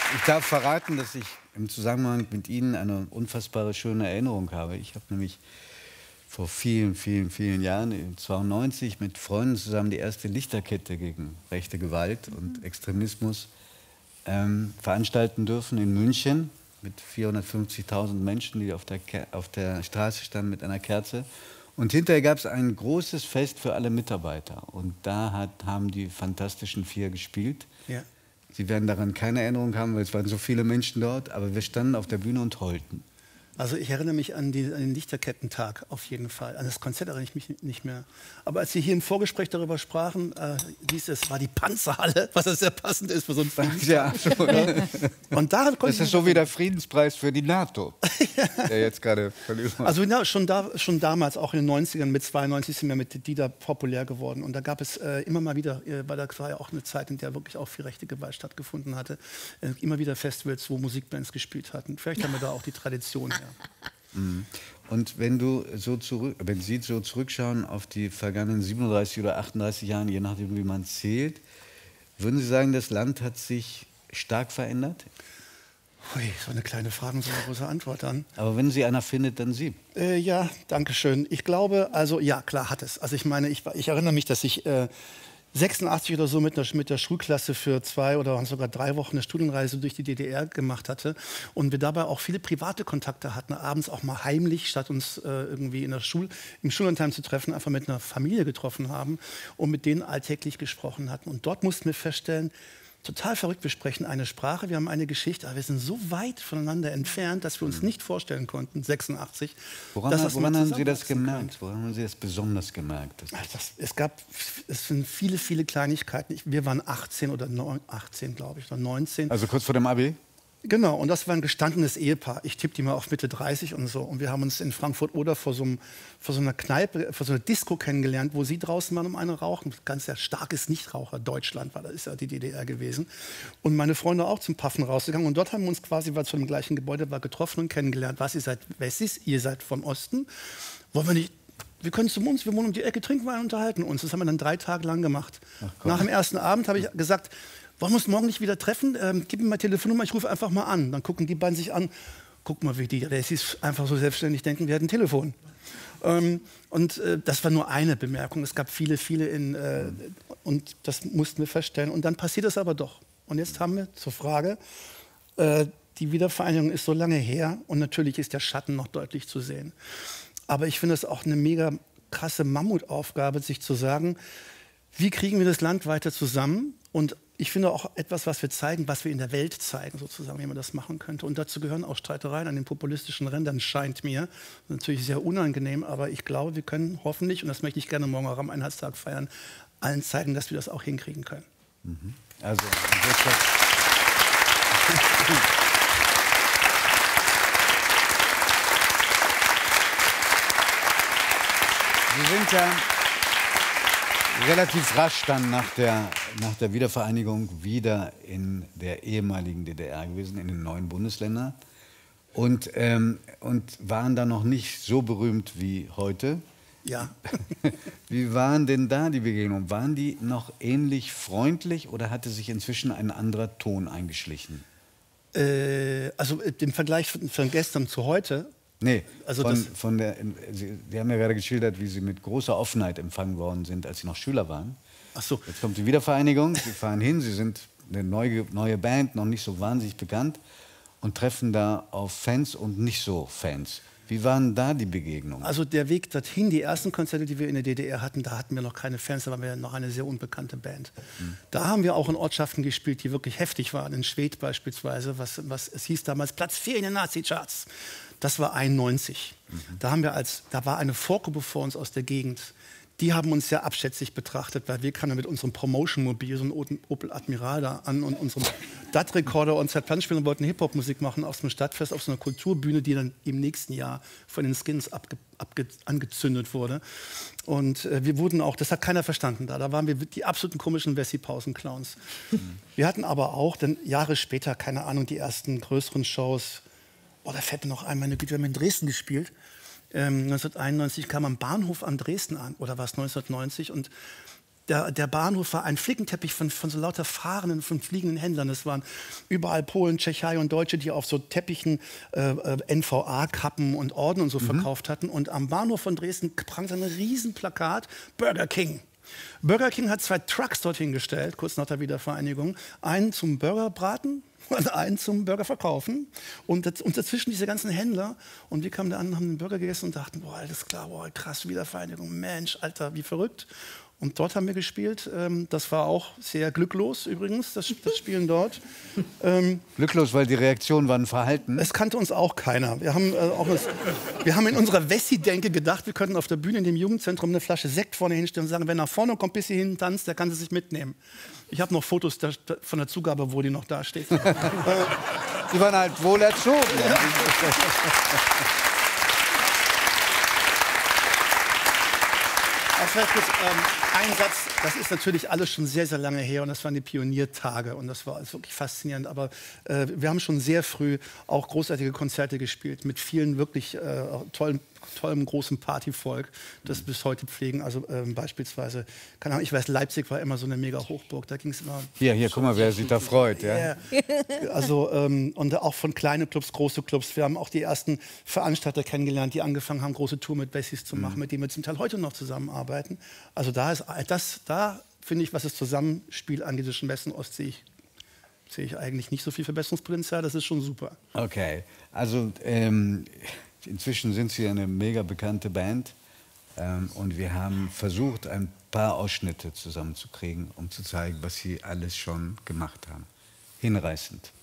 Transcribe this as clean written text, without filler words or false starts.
Ich darf verraten, dass ich im Zusammenhang mit Ihnen eine unfassbare schöne Erinnerung habe. Ich habe nämlich vor vielen, vielen, vielen Jahren, 1992, mit Freunden zusammen die erste Lichterkette gegen rechte Gewalt und Extremismus veranstalten dürfen in München mit 450.000 Menschen, die auf der Straße standen mit einer Kerze. Und hinterher gab es ein großes Fest für alle Mitarbeiter. Und da haben die Fantastischen Vier gespielt. Ja. Sie werden daran keine Erinnerung haben, weil es waren so viele Menschen dort. Aber wir standen auf der Bühne und heulten. Also ich erinnere mich an den Lichterkettentag auf jeden Fall. An das Konzert erinnere ich mich nicht mehr. Aber als Sie hier im Vorgespräch darüber sprachen, hieß es, war die Panzerhalle, was das sehr passend ist für so einen Friedenstag. Ja, und da das ist so wie der Friedenspreis für die NATO, der jetzt gerade verliehen wird. Also ja, schon damals, auch in den 90ern, mit 92 sind wir mit Dieter populär geworden. Und da gab es immer mal wieder, weil das war ja auch eine Zeit, in der wirklich auch viel rechte Gewalt stattgefunden hatte, immer wieder Festivals, wo Musikbands gespielt hatten. Vielleicht haben wir da auch die Tradition her. Und wenn Sie so zurückschauen auf die vergangenen 37 oder 38 Jahre, je nachdem wie man zählt, würden Sie sagen, das Land hat sich stark verändert? Ui, so eine kleine Frage und so eine große Antwort dann. Aber wenn Sie einer findet, dann Sie. Ja, danke schön. Ich glaube, also ja, klar hat es. Also ich meine, ich erinnere mich, dass ich 86 oder so mit der Schulklasse für 2 oder sogar 3 Wochen eine Studienreise durch die DDR gemacht hatte und wir dabei auch viele private Kontakte hatten, abends auch mal heimlich, statt uns irgendwie im Schullandheim zu treffen, einfach mit einer Familie getroffen haben und mit denen alltäglich gesprochen hatten. Und dort mussten wir feststellen, total verrückt, wir sprechen eine Sprache, wir haben eine Geschichte, aber wir sind so weit voneinander entfernt, dass wir uns nicht vorstellen konnten, 86. Woran haben Sie das gemerkt? Woran haben Sie das besonders gemerkt? Es sind viele, viele Kleinigkeiten. Wir waren 18 oder 18, glaube ich, oder 19. Also kurz vor dem Abi? Genau, und das war ein gestandenes Ehepaar. Ich tippe die mal auf Mitte 30 und so. Und wir haben uns in Frankfurt-Oder vor so einer Kneipe, vor so einer Disco kennengelernt, wo sie draußen waren, um eine rauchen. Ganz sehr starkes Nichtraucher Deutschland, weil das ist ja die DDR gewesen. Und meine Freunde auch zum Paffen rausgegangen. Und dort haben wir uns quasi, weil es von dem gleichen Gebäude war, getroffen und kennengelernt. Ihr seid Wessis, ihr seid vom Osten. Wollen wir nicht... Wir können zu uns, wir wohnen um die Ecke, trinken wir und unterhalten uns. Das haben wir dann 3 Tage lang gemacht. Nach dem ersten Abend habe ich gesagt, wollen wir uns morgen nicht wieder treffen? Gib mir mal Telefonnummer, ich rufe einfach mal an. Dann gucken die beiden sich an. Guck mal, wie die Ressis einfach so selbstständig denken, wir hätten ein Telefon. Das war nur eine Bemerkung. Es gab viele, viele und das mussten wir feststellen. Und dann passiert es aber doch. Und jetzt haben wir zur Frage, die Wiedervereinigung ist so lange her und natürlich ist der Schatten noch deutlich zu sehen. Aber ich finde es auch eine mega krasse Mammutaufgabe, sich zu sagen, wie kriegen wir das Land weiter zusammen? Und ich finde auch etwas, was wir zeigen, was wir in der Welt zeigen, sozusagen, wie man das machen könnte. Und dazu gehören auch Streitereien an den populistischen Rändern, scheint mir. Natürlich sehr unangenehm, aber ich glaube, wir können hoffentlich, und das möchte ich gerne morgen auch am Einheitstag feiern, allen zeigen, dass wir das auch hinkriegen können. Also, Sie sind ja relativ rasch dann nach der Wiedervereinigung wieder in der ehemaligen DDR gewesen, in den neuen Bundesländern. Und waren da noch nicht so berühmt wie heute. Ja. Wie waren denn da die Begegnungen? Waren die noch ähnlich freundlich oder hatte sich inzwischen ein anderer Ton eingeschlichen? Also den Vergleich von gestern zu heute? Nee, also Sie haben ja gerade geschildert, wie Sie mit großer Offenheit empfangen worden sind, als Sie noch Schüler waren. Ach so. Jetzt kommt die Wiedervereinigung, Sie fahren hin, Sie sind eine neue Band, noch nicht so wahnsinnig bekannt und treffen da auf Fans und nicht so Fans. Wie waren da die Begegnungen? Also der Weg dorthin, die ersten Konzerte, die wir in der DDR hatten, da hatten wir noch keine Fans, da waren wir noch eine sehr unbekannte Band. Da haben wir auch in Ortschaften gespielt, die wirklich heftig waren. In Schwedt beispielsweise, es hieß damals Platz 4 in den Nazi-Charts. Das war 91. Da war eine Vorgruppe vor uns aus der Gegend. Die haben uns sehr abschätzig betrachtet, weil wir kamen mit unserem Promotion-Mobil, so einem Opel Admiral da an und unserem DAT-Rekorder und Plan spielen und wollten Hip-Hop-Musik machen auf so einem Stadtfest, auf so einer Kulturbühne, die dann im nächsten Jahr von den Skins angezündet wurde. Und wir wurden auch, das hat keiner verstanden da waren wir die absoluten komischen Wessi-Pausen-Clowns. Wir hatten aber auch dann Jahre später, keine Ahnung, die ersten größeren Shows. Oh, da fällt mir noch ein, meine Güte, wir haben in Dresden gespielt. 1991 kam am Bahnhof an Dresden an, oder war es 1990? Und Der Bahnhof war ein Flickenteppich von so lauter fahrenden, von fliegenden Händlern. Es waren überall Polen, Tschechei und Deutsche, die auf so Teppichen NVA-Kappen und Orden und so verkauft hatten. Und am Bahnhof von Dresden prangte ein Riesenplakat, Burger King. Burger King hat 2 Trucks dorthin gestellt, kurz nach der Wiedervereinigung. Einen zum Burgerbraten und einen zum Burger verkaufen. Und dazwischen diese ganzen Händler. Und wir kamen da an, haben den Burger gegessen und dachten, boah, alles klar, boah, krass, Wiedervereinigung, Mensch, Alter, wie verrückt. Und dort haben wir gespielt. Das war auch sehr glücklos übrigens, das Spielen dort. Glücklos, weil die Reaktionen waren verhalten? Es kannte uns auch keiner. Wir haben in unserer Wessi-Denke gedacht, wir könnten auf der Bühne in dem Jugendzentrum eine Flasche Sekt vorne hinstellen und sagen, wer nach vorne kommt, bis hierhin tanzt, der kann sie sich mitnehmen. Ich habe noch Fotos von der Zugabe, wo die noch da steht. Die waren halt wohl erzogen. Ja. Vielleicht kurz ein Satz, das ist natürlich alles schon sehr, sehr lange her und das waren die Pioniertage und das war alles wirklich faszinierend. Aber wir haben schon sehr früh auch großartige Konzerte gespielt mit vielen wirklich tollem großen Partyvolk, das bis heute pflegen. Also beispielsweise, keine Ahnung, ich weiß, Leipzig war immer so eine mega Hochburg, da ging es immer... Hier, guck mal, wer sich da freut. Ja. Yeah. Also, und auch von kleinen Clubs, große Clubs. Wir haben auch die ersten Veranstalter kennengelernt, die angefangen haben, große Tour mit Wessis zu machen, mit denen wir zum Teil heute noch zusammenarbeiten. Also da finde ich, was das Zusammenspiel angeht zwischen West und Ost, sehe ich eigentlich nicht so viel Verbesserungspotenzial. Das ist schon super. Okay, also inzwischen sind Sie eine mega bekannte Band und wir haben versucht, ein paar Ausschnitte zusammenzukriegen, um zu zeigen, was Sie alles schon gemacht haben. Hinreißend.